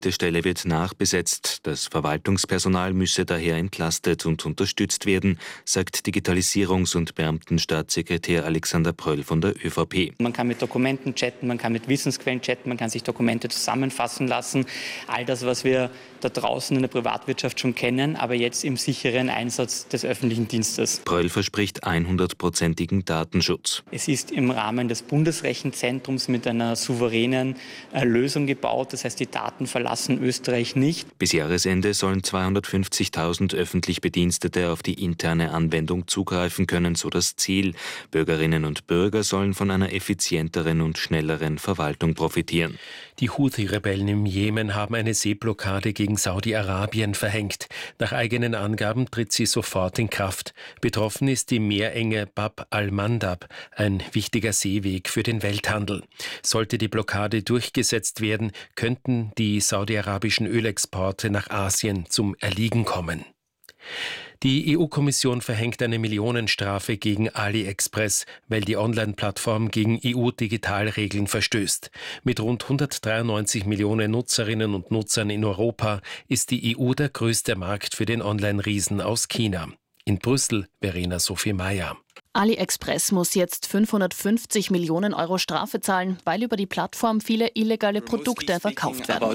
Die Stelle wird nachbesetzt. Das Verwaltungspersonal müsse daher entlastet und unterstützt werden, sagt Digitalisierungs- und Beamtenstaatssekretär Alexander Pröll von der ÖVP. Man kann mit Dokumenten chatten, man kann mit Wissensquellen chatten, man kann sich Dokumente zusammenfassen lassen. All das, was wir da draußen in der Privatwirtschaft schon kennen, aber jetzt im sicheren Einsatz des öffentlichen Dienstes. Pröll verspricht 100%igen Datenschutz. Es ist im Rahmen des Bundesrechenzentrums mit einer souveränen Lösung gebaut. Das heißt, die Daten verlassen Österreich nicht. Bis Jahresende sollen 250.000 öffentlich Bedienstete auf die interne Anwendung zugreifen können, so das Ziel. Bürgerinnen und Bürger sollen von einer effizienteren und schnelleren Verwaltung profitieren. Die Houthi-Rebellen im Jemen haben eine Seeblockade gegen Saudi-Arabien verhängt. Nach eigenen Angaben tritt sie sofort in Kraft. Betroffen ist die Meerenge Bab al-Mandab, ein wichtiger Seeweg für den Welthandel. Sollte die Blockade durchgesetzt werden, könnten die saudi-arabischen Ölexporte nach Asien zum Erliegen kommen. Die EU-Kommission verhängt eine Millionenstrafe gegen AliExpress, weil die Online-Plattform gegen EU-Digitalregeln verstößt. Mit rund 193 Millionen Nutzerinnen und Nutzern in Europa ist die EU der größte Markt für den Online-Riesen aus China. In Brüssel, Verena Sophie Mayer. AliExpress muss jetzt 550 Millionen Euro Strafe zahlen, weil über die Plattform viele illegale Produkte verkauft werden.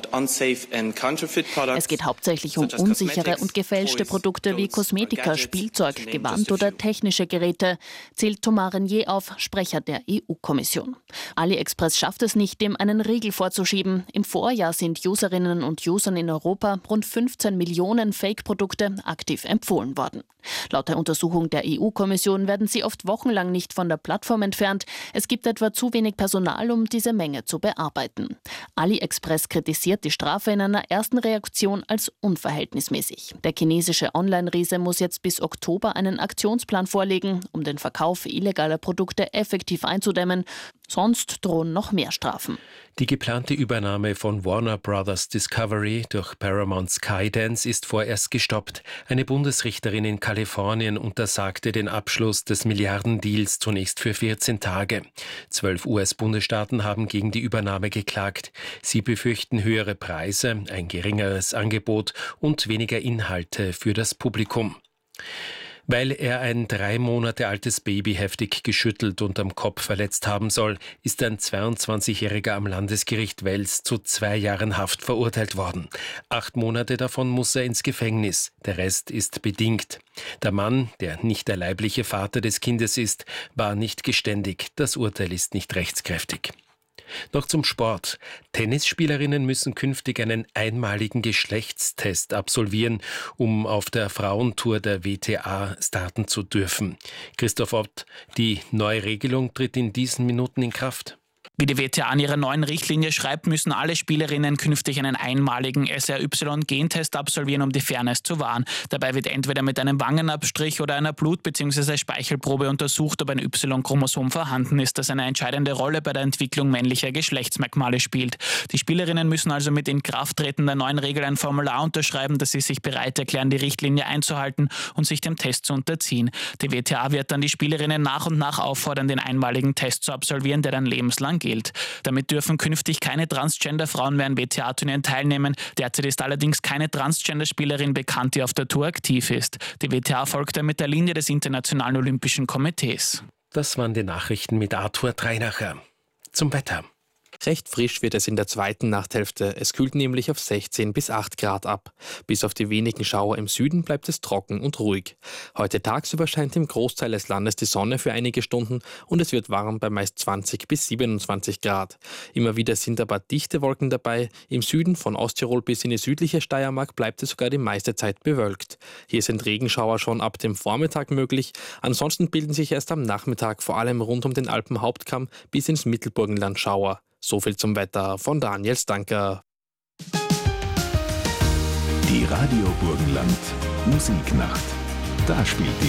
Es geht hauptsächlich um unsichere und gefälschte Produkte wie Kosmetika, Spielzeug, Gewand oder technische Geräte, zählt Thomas Renier auf, Sprecher der EU-Kommission. AliExpress schafft es nicht, dem einen Riegel vorzuschieben. Im Vorjahr sind Userinnen und Usern in Europa rund 15 Millionen Fake-Produkte aktiv empfohlen worden. Laut der Untersuchung der EU-Kommission werden sie oft wochenlang nicht von der Plattform entfernt. Es gibt etwa zu wenig Personal, um diese Menge zu bearbeiten. AliExpress kritisiert die Strafe in einer ersten Reaktion als unverhältnismäßig. Der chinesische Online-Riese muss jetzt bis Oktober einen Aktionsplan vorlegen, um den Verkauf illegaler Produkte effektiv einzudämmen. Sonst drohen noch mehr Strafen. Die geplante Übernahme von Warner Bros. Discovery durch Paramount Skydance ist vorerst gestoppt. Eine Bundesrichterin in Kalifornien untersagte den Abschluss des Milliardendeals zunächst für 14 Tage. 12 US-Bundesstaaten haben gegen die Übernahme geklagt. Sie befürchten höhere Preise, ein geringeres Angebot und weniger Inhalte für das Publikum. Weil er ein 3 Monate altes Baby heftig geschüttelt und am Kopf verletzt haben soll, ist ein 22-Jähriger am Landesgericht Wels zu 2 Jahren Haft verurteilt worden. 8 Monate davon muss er ins Gefängnis. Der Rest ist bedingt. Der Mann, der nicht der leibliche Vater des Kindes ist, war nicht geständig. Das Urteil ist nicht rechtskräftig. Noch zum Sport. Tennisspielerinnen müssen künftig einen einmaligen Geschlechtstest absolvieren, um auf der Frauentour der WTA starten zu dürfen. Christoph Ott, die neue Regelung tritt in diesen Minuten in Kraft. Wie die WTA in ihrer neuen Richtlinie schreibt, müssen alle Spielerinnen künftig einen einmaligen SRY-Gentest absolvieren, um die Fairness zu wahren. Dabei wird entweder mit einem Wangenabstrich oder einer Blut- bzw. Speichelprobe untersucht, ob ein Y-Chromosom vorhanden ist, das eine entscheidende Rolle bei der Entwicklung männlicher Geschlechtsmerkmale spielt. Die Spielerinnen müssen also mit Inkrafttreten der neuen Regel ein Formular unterschreiben, dass sie sich bereit erklären, die Richtlinie einzuhalten und sich dem Test zu unterziehen. Die WTA wird dann die Spielerinnen nach und nach auffordern, den einmaligen Test zu absolvieren, der dann lebenslang gilt. Damit dürfen künftig keine Transgender-Frauen mehr an WTA-Turnieren teilnehmen. Derzeit ist allerdings keine Transgender-Spielerin bekannt, die auf der Tour aktiv ist. Die WTA folgt damit der Linie des Internationalen Olympischen Komitees. Das waren die Nachrichten mit Arthur Dreinacher. Zum Wetter. Recht frisch wird es in der zweiten Nachthälfte. Es kühlt nämlich auf 16 bis 8 Grad ab. Bis auf die wenigen Schauer im Süden bleibt es trocken und ruhig. Heute tagsüber scheint im Großteil des Landes die Sonne für einige Stunden und es wird warm bei meist 20 bis 27 Grad. Immer wieder sind aber dichte Wolken dabei. Im Süden von Osttirol bis in die südliche Steiermark bleibt es sogar die meiste Zeit bewölkt. Hier sind Regenschauer schon ab dem Vormittag möglich. Ansonsten bilden sich erst am Nachmittag vor allem rund um den Alpenhauptkamm bis ins Mittelburgenland Schauer. So viel zum Wetter von Daniel Stanker. Die Radio Burgenland Musiknacht. Da spielt die